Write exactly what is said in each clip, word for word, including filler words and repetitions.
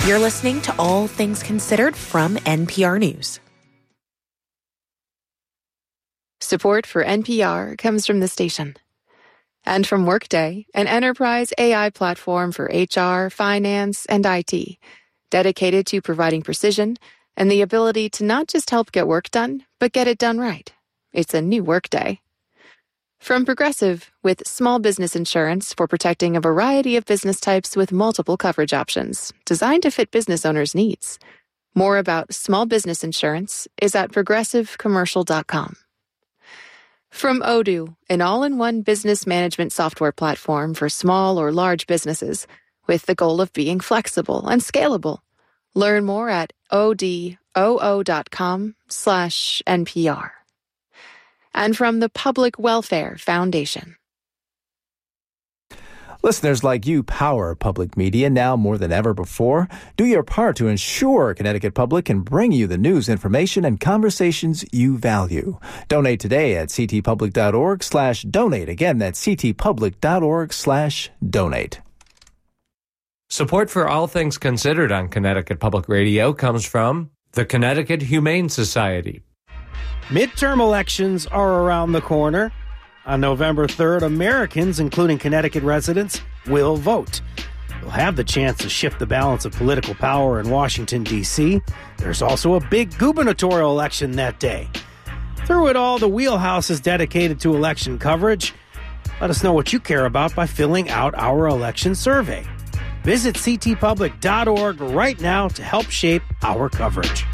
You're listening to All Things Considered from N P R News. Support for N P R comes from the station and from Workday, an enterprise A I platform for H R, finance, and I T, dedicated to providing precision and the ability to not just help get work done, but get it done right. It's a new Workday. From Progressive, with small business insurance for protecting a variety of business types with multiple coverage options, designed to fit business owners' needs. More about small business insurance is at progressive commercial dot com. From Odoo, an all-in-one business management software platform for small or large businesses, with the goal of being flexible and scalable. Learn more at odoo dot com slash N P R. And from the Public Welfare Foundation. Listeners like you power public media now more than ever before. Do your part to ensure Connecticut Public can bring you the news, information, and conversations you value. Donate today at ctpublic.org slash donate. Again, that's ctpublic.org slash donate. Support for All Things Considered on Connecticut Public Radio comes from the Connecticut Humane Society. Midterm elections are around the corner. On November third, Americans, including Connecticut residents, will vote. They'll have the chance to shift the balance of political power in Washington, D C There's also a big gubernatorial election that day. Through it all, the Wheelhouse is dedicated to election coverage. Let us know what you care about by filling out our election survey. Visit c t public dot org right now to help shape our coverage.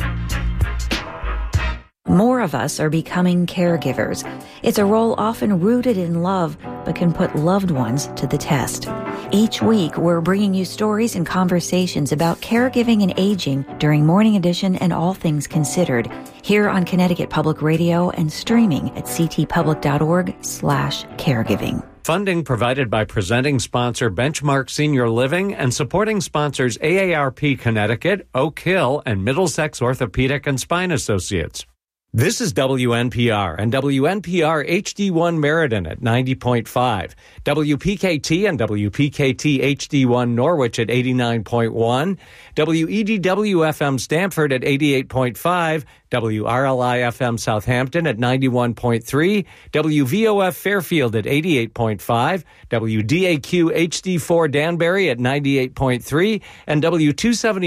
More of us are becoming caregivers. It's a role often rooted in love, but can put loved ones to the test. Each week, we're bringing you stories and conversations about caregiving and aging during Morning Edition and All Things Considered, here on Connecticut Public Radio and streaming at ctpublic.org slash caregiving. Funding provided by presenting sponsor Benchmark Senior Living and supporting sponsors A A R P Connecticut, Oak Hill, and Middlesex Orthopedic and Spine Associates. This is W N P R and W N P R H D one Meriden at ninety point five, W P K T and W P K T H D one Norwich at eighty-nine point one, W E D W F M Stamford at eighty-eight point five, W R L I F M Southampton at ninety-one point three, W V O F Fairfield at eighty-eight point five, W D A Q H D four Danbury at ninety-eight point three, and W two seventy